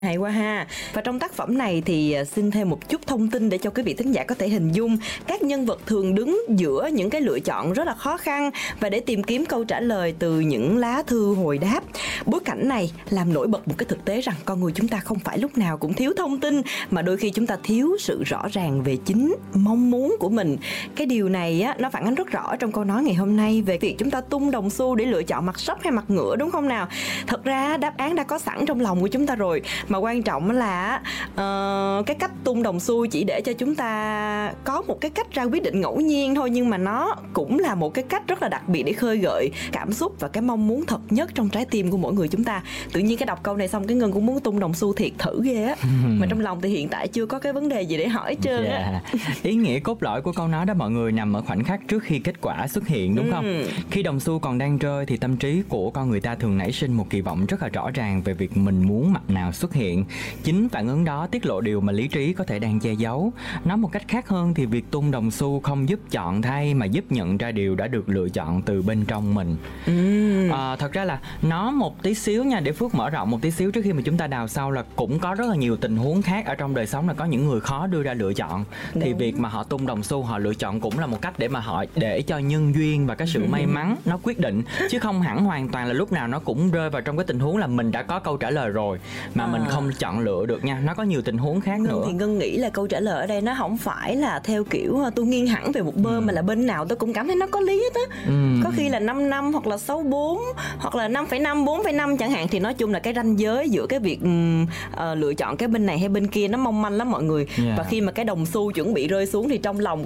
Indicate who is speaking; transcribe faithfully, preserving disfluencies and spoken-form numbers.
Speaker 1: Hay quá ha. Và trong tác phẩm này thì xin thêm một chút thông tin để cho quý vị thính giả có thể hình dung các nhân vật thường đứng giữa những cái lựa chọn rất là khó khăn và để tìm kiếm câu trả lời từ những lá thư hồi đáp. Bối cảnh này làm nổi bật một cái thực tế rằng con người chúng ta không phải lúc nào cũng thiếu thông tin, mà đôi khi chúng ta thiếu sự rõ ràng về chính mong muốn của mình. Cái điều này á, nó phản ánh rất rõ trong câu nói ngày hôm nay về việc chúng ta tung đồng xu để lựa chọn mặt sấp hay mặt ngựa, đúng không nào? Thật ra đáp án đã có sẵn trong lòng của chúng ta rồi, mà quan trọng là uh, cái cách tung đồng xu chỉ để cho chúng ta có một cái cách ra quyết định ngẫu nhiên thôi, nhưng mà nó cũng là một cái cách rất là đặc biệt để khơi gợi cảm xúc và cái mong muốn thật nhất trong trái tim của mỗi người chúng ta. Tự nhiên cái đọc câu này xong cái Ngân cũng muốn tung đồng xu thiệt thử ghê á. Mà trong lòng thì hiện tại chưa có cái vấn đề gì để hỏi hết trơn á.
Speaker 2: Yeah. Ý nghĩa cốt lõi của câu nói đó mọi người nằm ở khoảnh khắc trước khi kết quả xuất hiện, đúng không? Ừ. Khi đồng xu còn đang rơi thì tâm trí của con người ta thường nảy sinh một kỳ vọng rất là rõ ràng về việc mình muốn mặt nào xuất hiện. Chính phản ứng đó tiết lộ điều mà lý trí có thể đang che giấu. Nói một cách khác hơn thì việc tung đồng xu không giúp chọn thay mà giúp nhận ra điều đã được lựa chọn từ bên trong mình. Ừ. À, thật ra là nó một tí xíu nha, để Phước mở rộng một tí xíu trước khi mà chúng ta đào sâu, là cũng có rất là nhiều tình huống khác ở trong đời sống là có những người khó đưa ra lựa chọn. Đúng. Thì việc mà họ tung đồng xu họ lựa chọn cũng là một cách để mà họ để cho nhân duyên và cái sự may mắn nó quyết định, chứ không hẳn hoàn toàn là lúc nào nó cũng rơi vào trong cái tình huống là mình đã có câu trả lời rồi mà à. mình không chọn lựa được nha. Nó có nhiều tình huống khác
Speaker 1: Ngân
Speaker 2: nữa.
Speaker 1: Thì Ngân nghĩ là câu trả lời ở đây nó không phải là theo kiểu tôi nghiêng hẳn về một bên, ừ. mà là bên nào tôi cũng cảm thấy nó có lý hết á. Ừ. Có khi là năm năm hoặc là sáu bốn hoặc là năm phẩy năm, bốn phẩy năm chẳng hạn, thì nói chung là cái ranh giới giữa cái việc uh, lựa chọn cái bên này hay bên kia nó mong manh lắm mọi người. Yeah. Và khi mà cái đồng xu chuẩn bị rơi xuống thì trong lòng